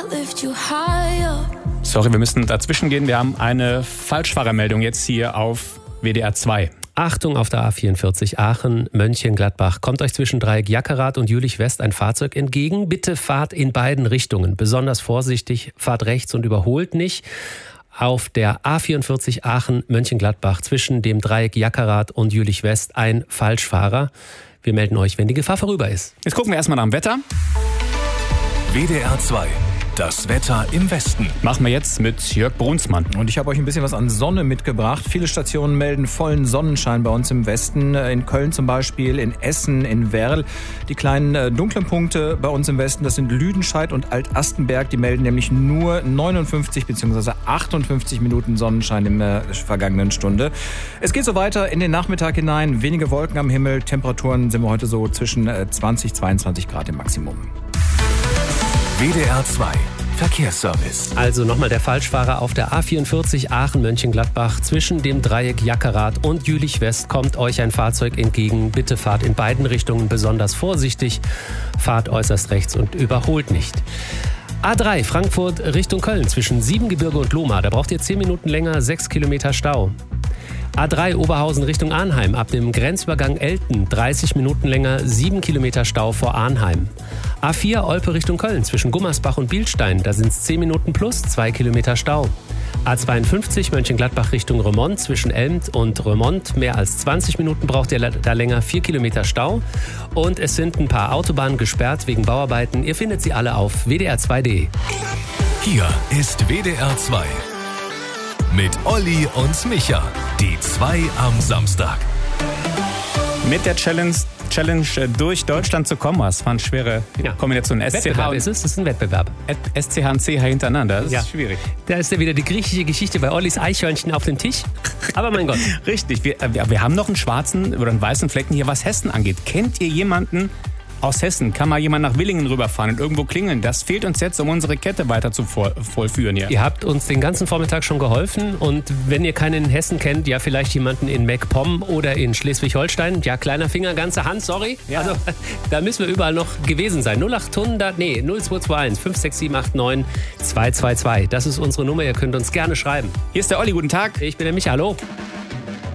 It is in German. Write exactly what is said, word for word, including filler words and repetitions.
lift you higher. Sorry, wir müssen dazwischen gehen. Wir haben eine Falschfahrermeldung jetzt hier auf W D R zwei. Achtung auf der A vierundvierzig Aachen-Mönchengladbach. Kommt euch zwischen Dreieck Jackerath und Jülich-West ein Fahrzeug entgegen. Bitte fahrt in beiden Richtungen. Besonders vorsichtig, fahrt rechts und überholt nicht. Auf der A vierundvierzig Aachen-Mönchengladbach zwischen dem Dreieck Jackerath und Jülich-West ein Falschfahrer. Wir melden euch, wenn die Gefahr vorüber ist. Jetzt gucken wir erstmal nach dem Wetter. W D R zwei. Das Wetter im Westen. Machen wir jetzt mit Jörg Brunsmann. Und ich habe euch ein bisschen was an Sonne mitgebracht. Viele Stationen melden vollen Sonnenschein bei uns im Westen. In Köln zum Beispiel, in Essen, in Werl. Die kleinen äh, dunklen Punkte bei uns im Westen, das sind Lüdenscheid und Alt-Astenberg. Die melden nämlich nur neunundfünfzig bzw. achtundfünfzig Minuten Sonnenschein in der vergangenen Stunde. Es geht so weiter in den Nachmittag hinein. Wenige Wolken am Himmel. Temperaturen sind wir heute so zwischen äh, zwanzig, zweiundzwanzig Grad im Maximum. W D R zwei Verkehrsservice. Also nochmal der Falschfahrer auf der A vierundvierzig Aachen-Mönchengladbach. Zwischen dem Dreieck Jackerath und Jülich-West kommt euch ein Fahrzeug entgegen. Bitte fahrt in beiden Richtungen besonders vorsichtig. Fahrt äußerst rechts und überholt nicht. A drei Frankfurt Richtung Köln zwischen Siebengebirge und Lohmar. Da braucht ihr zehn Minuten länger, sechs Kilometer Stau. A drei Oberhausen Richtung Arnheim, ab dem Grenzübergang Elten, dreißig Minuten länger, sieben Kilometer Stau vor Arnheim. A vier Olpe Richtung Köln, zwischen Gummersbach und Bielstein, da sind es zehn Minuten plus, zwei Kilometer Stau. A zweiundfünfzig Mönchengladbach Richtung Remont, zwischen Elmt und Remont, mehr als zwanzig Minuten braucht ihr da länger, vier Kilometer Stau. Und es sind ein paar Autobahnen gesperrt wegen Bauarbeiten. Ihr findet sie alle auf w d r zwei punkt d e. Hier ist W D R zwei. Mit Olli und Micha. Die zwei am Samstag. Mit der Challenge, Challenge durch Deutschland zu kommen. Das war eine schwere Ja. Kombination. S C H Wettbewerb und, ist es, das ist ein Wettbewerb. S C H und C H hintereinander. Das Ja. ist schwierig. Da ist ja wieder die griechische Geschichte bei Ollis Eichhörnchen auf dem Tisch. Aber mein Gott. Richtig. Wir, wir, wir haben noch einen schwarzen oder einen weißen Flecken hier, was Hessen angeht. Kennt ihr jemanden aus Hessen? Kann mal jemand nach Willingen rüberfahren und irgendwo klingeln? Das fehlt uns jetzt, um unsere Kette weiter zu vor, vollführen hier. Ihr habt uns den ganzen Vormittag schon geholfen und wenn ihr keinen in Hessen kennt, ja vielleicht jemanden in MacPom oder in Schleswig-Holstein. Ja, kleiner Finger, ganze Hand, sorry. Ja. Also da müssen wir überall noch gewesen sein. null achthundert, nee, null zwei zwei eins fünf sechs sieben acht neun zwei zwei zwei. Das ist unsere Nummer, ihr könnt uns gerne schreiben. Hier ist der Olli, guten Tag. Ich bin der Micha, hallo.